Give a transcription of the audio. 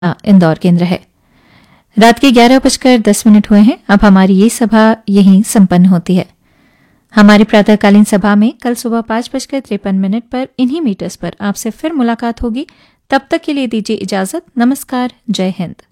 इंदौर केंद्र है। रात के 11:10 हुए हैं। अब हमारी ये सभा यहीं संपन्न होती है। हमारी प्रातःकालीन सभा में कल सुबह 5:53 पर इन्हीं मीटर्स पर आपसे फिर मुलाकात होगी। तब तक के लिए दीजिए इजाजत। नमस्कार। जय हिंद।